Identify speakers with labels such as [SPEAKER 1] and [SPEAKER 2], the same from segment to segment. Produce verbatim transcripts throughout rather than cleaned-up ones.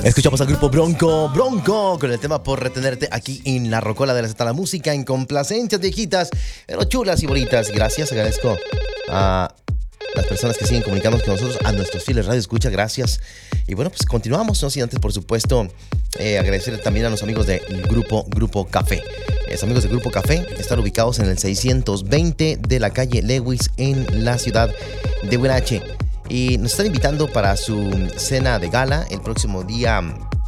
[SPEAKER 1] Escuchamos al grupo Bronco, Bronco, con el tema Por Retenerte aquí en La Rocola de la Z, la música en complacencias viejitas, pero chulas y bonitas. Gracias, agradezco a las personas que siguen comunicándonos con nosotros, a nuestros fieles radio escucha, gracias. Y bueno, pues continuamos, no sin antes, por supuesto, eh, agradecer también a los amigos del grupo, grupo Café. Los amigos del Grupo Café están ubicados en el seiscientos veinte de la calle Lewis en la ciudad de Huenache. Y nos están invitando para su cena de gala el próximo día.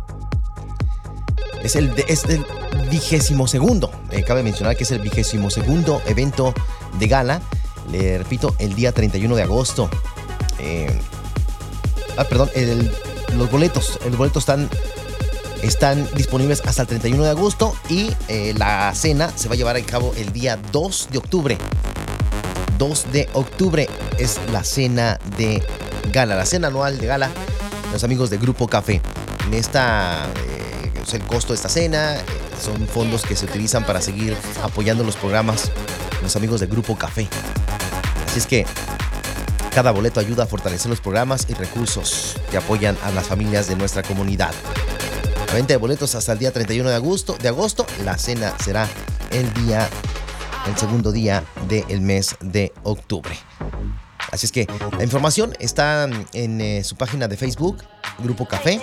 [SPEAKER 1] Es el, de, es el vigésimo segundo. Eh, cabe mencionar que es el vigésimo segundo evento de gala. Le repito, el día treinta y uno de agosto. Eh, ah, perdón, el, los boletos. Los boletos están, están disponibles hasta el treinta y uno de agosto. Y eh, la cena se va a llevar a cabo el día dos de octubre. dos de octubre es la cena de gala, la cena anual de gala de los amigos de Grupo Café. En esta, eh, es el costo de esta cena, eh, son fondos que se utilizan para seguir apoyando los programas de los amigos de Grupo Café. Así es que cada boleto ayuda a fortalecer los programas y recursos que apoyan a las familias de nuestra comunidad. La venta de boletos hasta el día treinta y uno de agosto. De agosto, la cena será el día el segundo día del mes de octubre. Así es que la información está en eh, su página de Facebook, Grupo Café,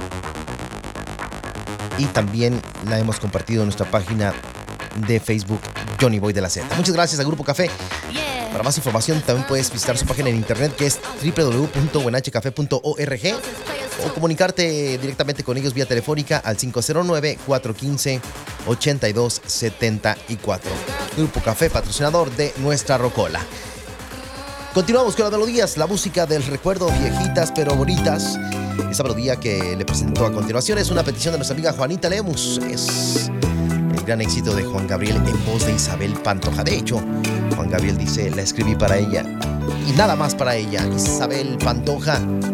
[SPEAKER 1] y también la hemos compartido en nuestra página de Facebook, Johnny Boy de la Z. Muchas gracias a Grupo Café. Para más información también puedes visitar su página en internet, que es doble u doble u doble u punto huenachecafé punto org, o comunicarte directamente con ellos vía telefónica al cinco cero nueve, cuatro uno cinco, ocho dos siete cuatro. Grupo Café, patrocinador de nuestra Rocola. Continuamos con las melodías, la música del recuerdo, viejitas pero bonitas. Esa melodía que le presento a continuación es una petición de nuestra amiga Juanita Lemus. Es el gran éxito de Juan Gabriel en voz de Isabel Pantoja. De hecho, Juan Gabriel dice, la escribí para ella y nada más para ella. Isabel Pantoja,